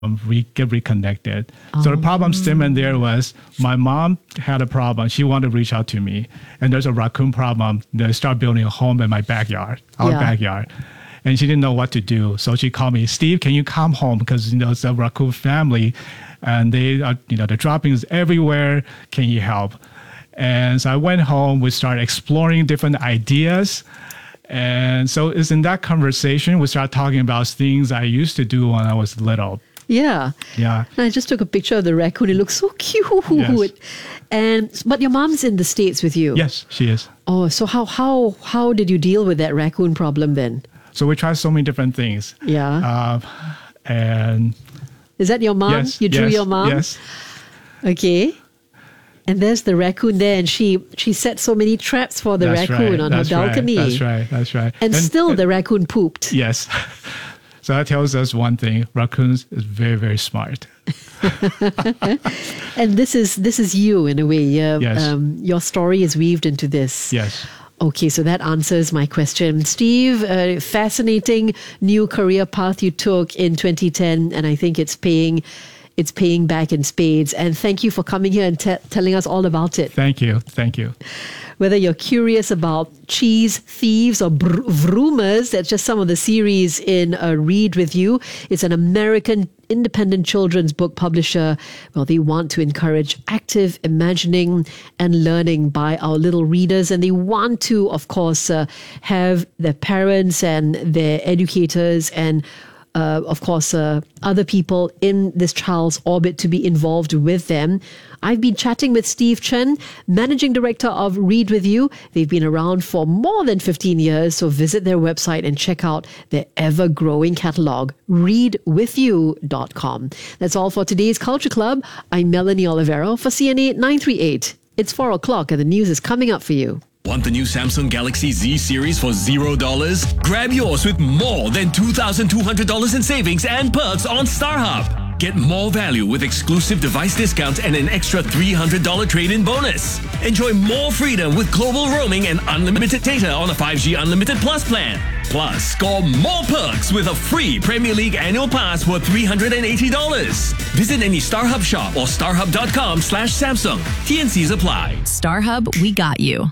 get reconnected. So the problem statement there was my mom had a problem. She wanted to reach out to me, and there's a raccoon problem. They start building a home in my backyard, our backyard. And she didn't know what to do. So she called me, Steve, can you come home? Because, it's a raccoon family and they are, the droppings everywhere. Can you help? And so I went home. We started exploring different ideas. And so it's in that conversation, we started talking about things I used to do when I was little. Yeah. Yeah. And I just took a picture of the raccoon. It looks so cute. Yes. But your mom's in the States with you. Yes, she is. Oh, so how did you deal with that raccoon problem then? So we tried so many different things. Yeah. And is that your mom? Yes, you drew your mom? Yes. Okay. And there's the raccoon there, and she set so many traps for the raccoon on her balcony. That's right. And still the raccoon pooped. Yes. So that tells us one thing: raccoons is very, very smart. And this is you in a way. Yes. Your story is weaved into this. Yes. Okay, so that answers my question. Steve, fascinating new career path you took in 2010, and I think it's paying back in spades. And thank you for coming here and telling us all about it. Thank you. Whether you're curious about cheese thieves or vroomers, that's just some of the series in Read With You. It's an American independent children's book publisher. Well, they want to encourage active imagining and learning by our little readers. And they want to, of course, have their parents and their educators and of course, other people in this child's orbit to be involved with them. I've been chatting with Steve Chen, Managing Director of Read With You. They've been around for more than 15 years, so visit their website and check out their ever-growing catalogue, readwithyou.com. That's all for today's Culture Club. I'm Melanie Olivero for CNA 938. It's 4 o'clock and the news is coming up for you. Want the new Samsung Galaxy Z series for $0? Grab yours with more than $2,200 in savings and perks on StarHub. Get more value with exclusive device discounts and an extra $300 trade-in bonus. Enjoy more freedom with global roaming and unlimited data on a 5G Unlimited Plus plan. Plus, score more perks with a free Premier League annual pass worth $380. Visit any StarHub shop or starhub.com/Samsung. TNCs apply. StarHub, we got you.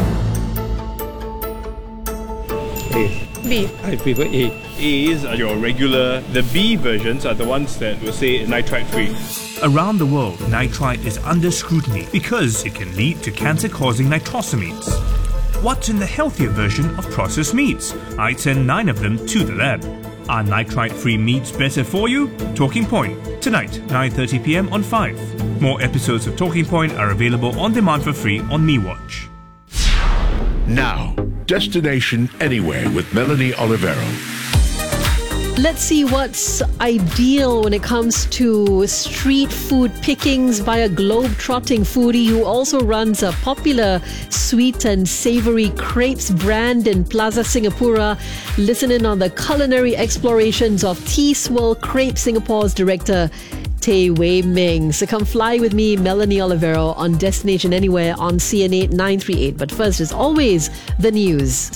A. B. I prefer A. A's are your regular. The B versions are the ones that will say nitrite free. Around the world, nitrite is under scrutiny because it can lead to cancer-causing nitrosamines. What's in the healthier version of processed meats? I'd send 9 of them to the lab. Are nitrite-free meats better for you? Talking Point, tonight, 9:30 p.m. on 5. More episodes of Talking Point are available on demand for free on MeWatch. Now, Destination Anywhere with Melanie Olivero. Let's see what's ideal when it comes to street food pickings by a globe-trotting foodie who also runs a popular sweet and savory crepes brand in Plaza Singapura. Listen in on the culinary explorations of T-Swirl Crepe Singapore's director, Tay Wei Ming. So come fly with me, Melanie Olivero, on Destination Anywhere on CNA 938. But first, as always, the news.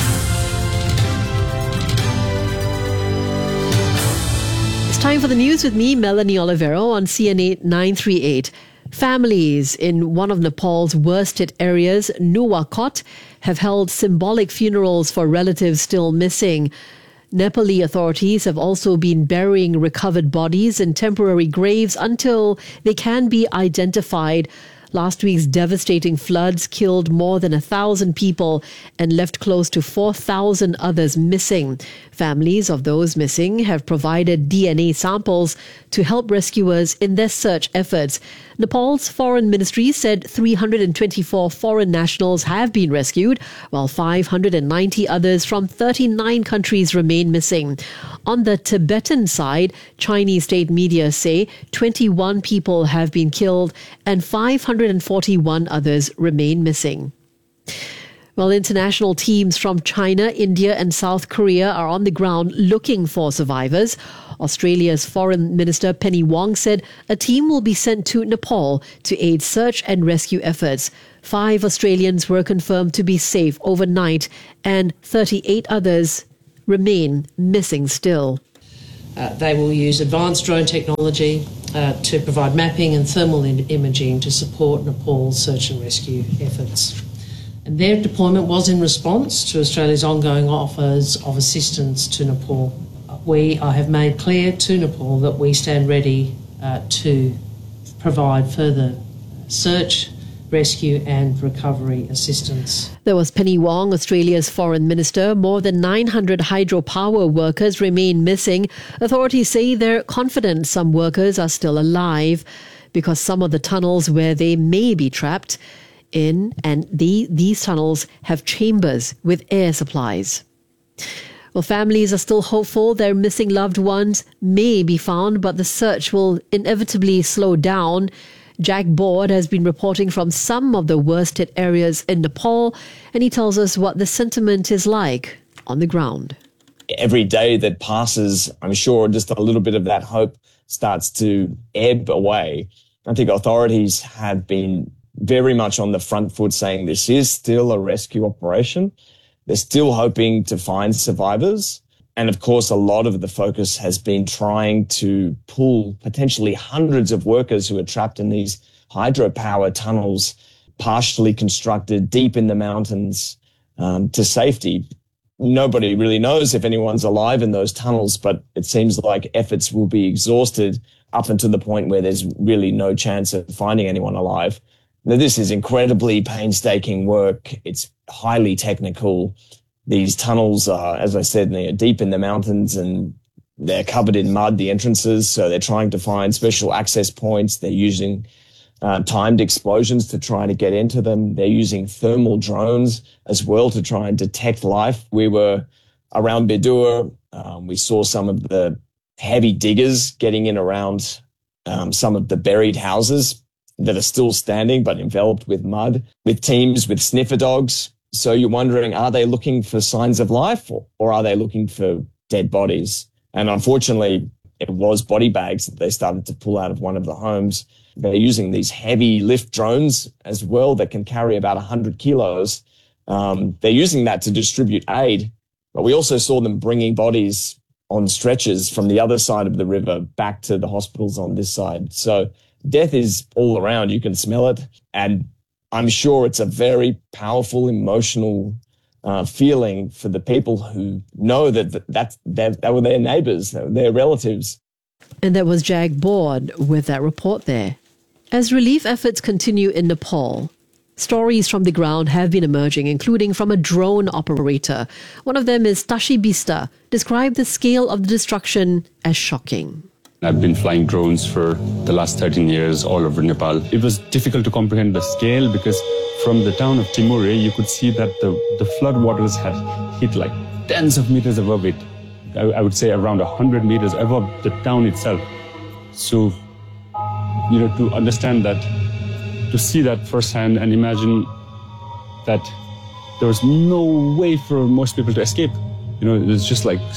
It's time for the news with me, Melanie Olivero, on CNA 938. Families in one of Nepal's worst hit areas, Nuwakot, have held symbolic funerals for relatives still missing. Nepali authorities have also been burying recovered bodies in temporary graves until they can be identified. Last week's devastating floods killed more than 1,000 people and left close to 4,000 others missing. Families of those missing have provided DNA samples to help rescuers in their search efforts. Nepal's foreign ministry said 324 foreign nationals have been rescued, while 590 others from 39 countries remain missing. On the Tibetan side, Chinese state media say 21 people have been killed and 541 others remain missing. Well, international teams from China, India and South Korea are on the ground looking for survivors. Australia's Foreign Minister Penny Wong said a team will be sent to Nepal to aid search and rescue efforts. 5 Australians were confirmed to be safe overnight and 38 others remain missing still. They will use advanced drone technology to provide mapping and thermal imaging to support Nepal's search and rescue efforts. And their deployment was in response to Australia's ongoing offers of assistance to Nepal. We have made clear to Nepal that we stand ready to provide further search, rescue and recovery assistance. There was Penny Wong, Australia's foreign minister. More than 900 hydropower workers remain missing. Authorities say they're confident some workers are still alive because some of the tunnels where they may be trapped in, and these tunnels have chambers with air supplies. Well, families are still hopeful their missing loved ones may be found, but the search will inevitably slow down. Jack Board has been reporting from some of the worst hit areas in Nepal, and he tells us what the sentiment is like on the ground. Every day that passes, I'm sure just a little bit of that hope starts to ebb away. I think authorities have been very much on the front foot saying this is still a rescue operation. They're still hoping to find survivors. And of course, a lot of the focus has been trying to pull potentially hundreds of workers who are trapped in these hydropower tunnels, partially constructed deep in the mountains, to safety. Nobody really knows if anyone's alive in those tunnels, but it seems like efforts will be exhausted up until the point where there's really no chance of finding anyone alive. Now, this is incredibly painstaking work. It's highly technical. These tunnels are, as I said, they're deep in the mountains and they're covered in mud, the entrances. So they're trying to find special access points. They're using timed explosions to try to get into them. They're using thermal drones as well to try and detect life. We were around Bedour. We saw some of the heavy diggers getting in around some of the buried houses that are still standing but enveloped with mud, with teams with sniffer dogs. So you're wondering, are they looking for signs of life or are they looking for dead bodies? And unfortunately, it was body bags that they started to pull out of one of the homes. They're using these heavy lift drones as well that can carry about 100 kilos. They're using that to distribute aid. But we also saw them bringing bodies on stretchers from the other side of the river back to the hospitals on this side. So death is all around. You can smell it. And I'm sure it's a very powerful, emotional feeling for the people who know that were their neighbours, their relatives. And that was Jack Board with that report there. As relief efforts continue in Nepal, stories from the ground have been emerging, including from a drone operator. One of them is Tashi Bista, described the scale of the destruction as shocking. I've been flying drones for the last 13 years all over Nepal. It was difficult to comprehend the scale because from the town of Timure, you could see that the flood waters had hit like tens of meters above it. I would say around 100 meters above the town itself. So, to understand that, to see that firsthand and imagine that there was no way for most people to escape. It was just it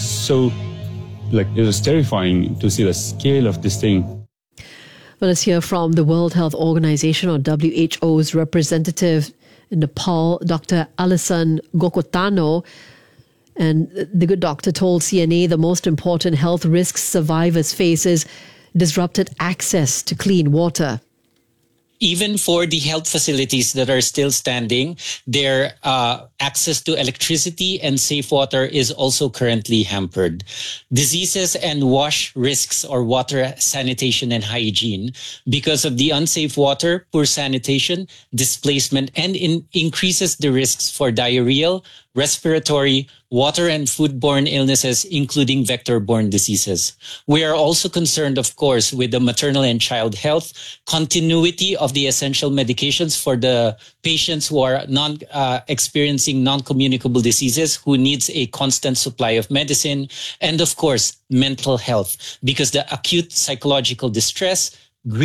was terrifying to see the scale of this thing. Well, let's hear from the World Health Organization, or WHO's representative in Nepal, Dr. Alison Gokotano. And the good doctor told CNA the most important health risks survivors face is disrupted access to clean water. Even for the health facilities that are still standing, their access to electricity and safe water is also currently hampered. Diseases and wash risks or water sanitation and hygiene because of the unsafe water, poor sanitation, displacement, and increases the risks for diarrheal, respiratory, water and foodborne illnesses, including vector-borne diseases. We are also concerned, of course, with the maternal and child health, continuity of the essential medications for the patients who are experiencing non-communicable diseases, who needs a constant supply of medicine, and of course, mental health, because the acute psychological distress, grief,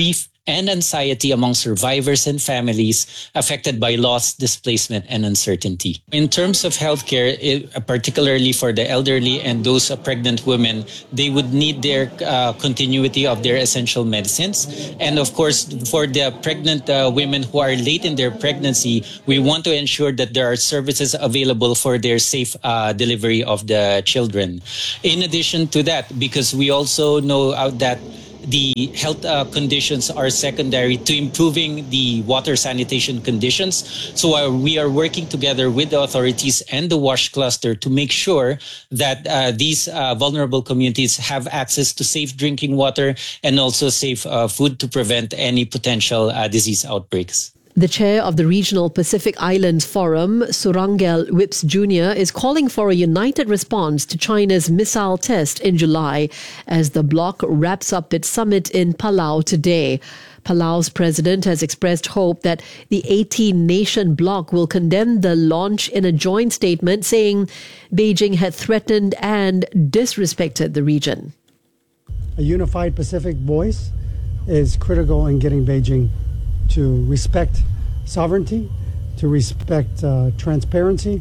and anxiety among survivors and families affected by loss, displacement, and uncertainty. In terms of healthcare, particularly for the elderly and those pregnant women, they would need their continuity of their essential medicines. And of course, for the pregnant women who are late in their pregnancy, we want to ensure that there are services available for their safe delivery of the children. In addition to that, because we also know that the health conditions are secondary to improving the water sanitation conditions. So we are working together with the authorities and the WASH cluster to make sure that these vulnerable communities have access to safe drinking water and also safe food to prevent any potential disease outbreaks. The chair of the Regional Pacific Islands Forum, Surangel Whips Jr., is calling for a united response to China's missile test in July as the bloc wraps up its summit in Palau today. Palau's president has expressed hope that the 18-nation bloc will condemn the launch in a joint statement, saying Beijing had threatened and disrespected the region. A unified Pacific voice is critical in getting Beijing to respect sovereignty, to respect transparency,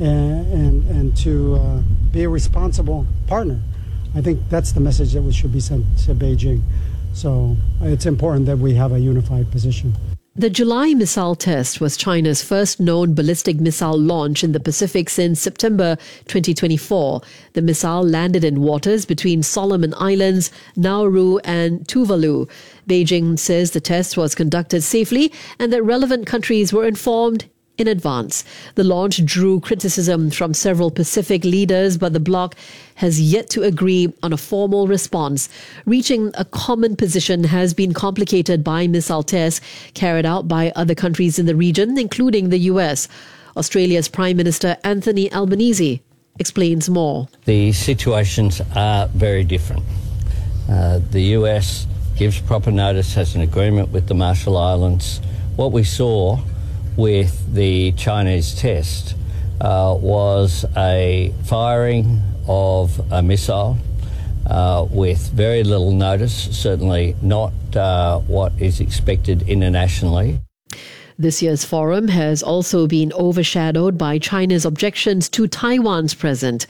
and to be a responsible partner. I think that's the message that should be sent to Beijing. So it's important that we have a unified position. The July missile test was China's first known ballistic missile launch in the Pacific since September 2024. The missile landed in waters between Solomon Islands, Nauru and Tuvalu. Beijing says the test was conducted safely and that relevant countries were informed in advance. The launch drew criticism from several Pacific leaders, but the bloc has yet to agree on a formal response. Reaching a common position has been complicated by missile tests carried out by other countries in the region, including the US. Australia's Prime Minister Anthony Albanese explains more. The situations are very different. The US gives proper notice, has an agreement with the Marshall Islands. What we saw with the Chinese test was a firing of a missile with very little notice, certainly not what is expected internationally. This year's forum has also been overshadowed by China's objections to Taiwan's presence.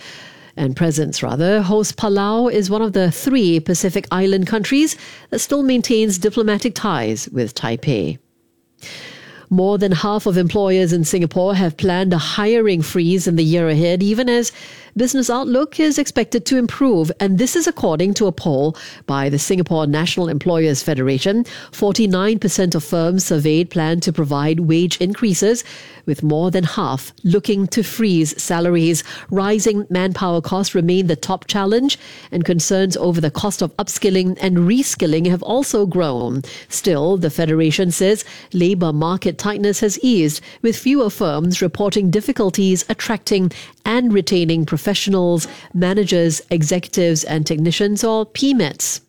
Host Palau is one of the 3 Pacific Island countries that still maintains diplomatic ties with Taipei. More than half of employers in Singapore have planned a hiring freeze in the year ahead, even as business outlook is expected to improve. And this is according to a poll by the Singapore National Employers Federation. 49% of firms surveyed plan to provide wage increases, with more than half looking to freeze salaries. Rising manpower costs remain the top challenge, and concerns over the cost of upskilling and reskilling have also grown. Still, the Federation says labour market tightness has eased, with fewer firms reporting difficulties attracting and retaining professionals, managers, executives and technicians, or PMETs.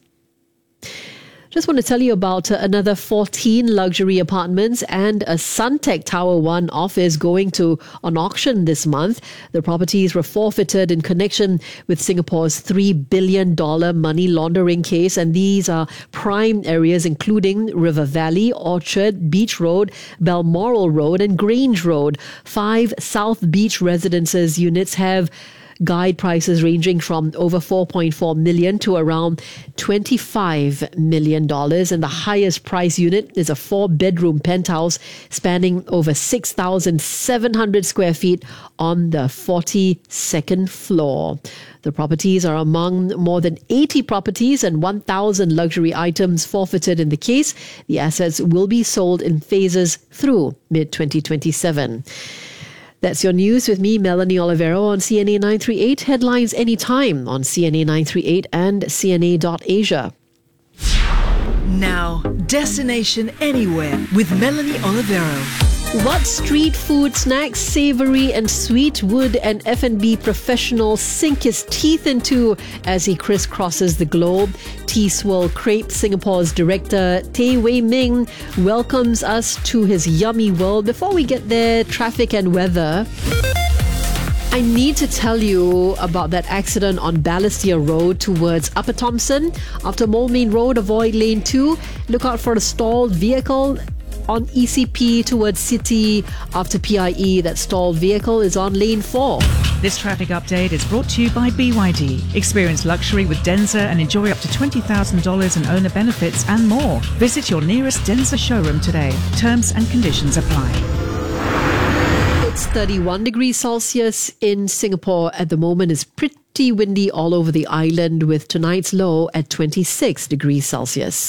Just want to tell you about another 14 luxury apartments and a Suntec Tower 1 office going on auction this month. The properties were forfeited in connection with Singapore's $3 billion money laundering case, and these are prime areas including River Valley, Orchard, Beach Road, Balmoral Road and Grange Road. 5 South Beach Residences units have guide prices ranging from over $4.4 million to around $25 million. And the highest price unit is a 4-bedroom penthouse spanning over 6,700 square feet on the 42nd floor. The properties are among more than 80 properties and 1,000 luxury items forfeited in the case. The assets will be sold in phases through mid-2027. That's your news with me, Melanie Olivero, on CNA 938. Headlines anytime on CNA 938 and CNA.Asia. Now, Destination Anywhere with Melanie Olivero. What street food, snacks, savory and sweet would an F&B professional sink his teeth into as he crisscrosses the globe? Tea Swirl Crepe Singapore's director Tay Wei Ming welcomes us to his yummy world. Before we get there, traffic and weather. I need to tell you about that accident on Balestier Road towards Upper Thompson. After Moulmein Road, avoid lane 2. Look out for a stalled vehicle on ECP towards City. After PIE, that stalled vehicle is on lane 4. This traffic update is brought to you by BYD. Experience luxury with Denza and enjoy up to $20,000 in owner benefits and more. Visit your nearest Denza showroom today. Terms and conditions apply. It's 31 degrees Celsius in Singapore at the moment. It's pretty windy all over the island with tonight's low at 26 degrees Celsius.